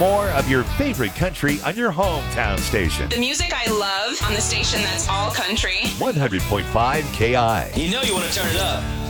more of your favorite country on your hometown station. The music I love on the station that's all country. 100.5 KI. You know you want to turn it up.